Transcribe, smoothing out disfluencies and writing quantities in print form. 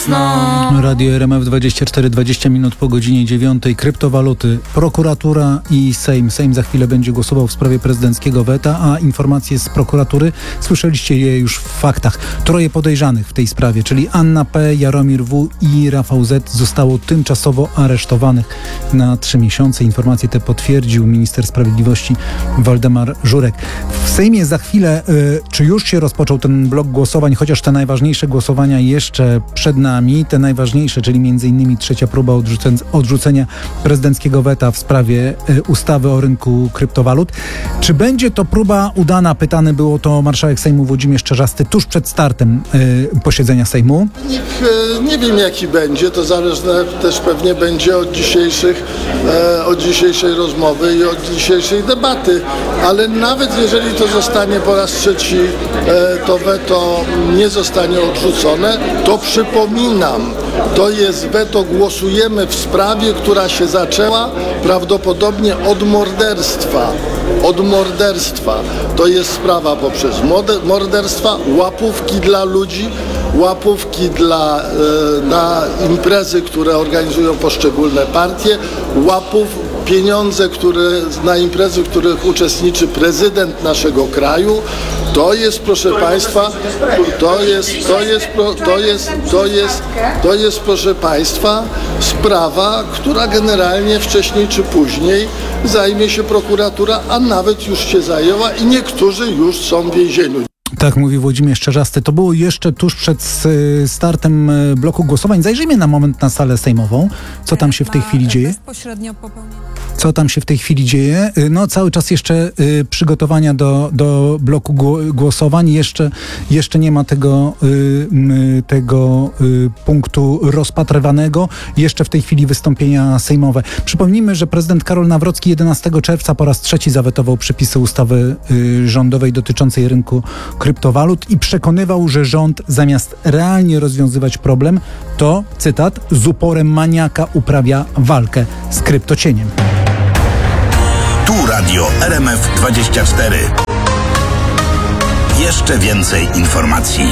jasno. Radio RMF 24, 20 minut po godzinie 9. Kryptowaluty, prokuratura i Sejm. Sejm za chwilę będzie głosował w sprawie prezydenckiego weta, a informacje z prokuratury słyszeliście je już w faktach. Troje podejrzanych w tej sprawie, czyli Anna P., Jaromir W. i Rafał Z. zostało tymczasowo aresztowanych na 3 miesiące. Informacje te potwierdził minister sprawiedliwości Waldemar Żurek. W Sejmie za chwilę, czy już się rozpoczął ten blok głosowań, chociaż te najważniejsze głosowania jeszcze przed nami, te najważniejsze, czyli m.in. trzecia próba odrzucenia prezydenckiego weta w sprawie ustawy o rynku kryptowalut. Czy będzie to próba udana? Pytany był o to marszałek Sejmu Włodzimierz Czarzasty tuż przed startem posiedzenia Sejmu. Nie wiem, jaki będzie, to zależne też pewnie będzie od dzisiejszej rozmowy i od dzisiejszej debaty, ale nawet jeżeli to zostanie po raz trzeci, to weto nie zostanie odrzucone, to przypominam, to jest weto, głosujemy w sprawie, która się zaczęła prawdopodobnie od morderstwa. To jest sprawa poprzez morderstwa, łapówki dla ludzi, łapówki na imprezy, które organizują poszczególne partie, pieniądze, na imprezy, w których uczestniczy prezydent naszego kraju. To jest, proszę Państwa, proszę Państwa, sprawa, która generalnie wcześniej czy później zajmie się prokuratura, a nawet już się zajęła i niektórzy już są w więzieniu. Tak mówi Włodzimierz Czarzasty. To było jeszcze tuż przed startem bloku głosowań. Zajrzyjmy na moment na salę sejmową. Co tam się w tej chwili dzieje? Co tam się w tej chwili dzieje? No cały czas jeszcze przygotowania do bloku głosowań. Jeszcze nie ma tego punktu rozpatrywanego. Jeszcze w tej chwili wystąpienia sejmowe. Przypomnijmy, że prezydent Karol Nawrocki 11 czerwca po raz trzeci zawetował przepisy ustawy rządowej dotyczącej rynku kryptowalut i przekonywał, że rząd zamiast realnie rozwiązywać problem, to, cytat, z uporem maniaka uprawia walkę z kryptocieniem. Tu Radio RMF 24. Jeszcze więcej informacji.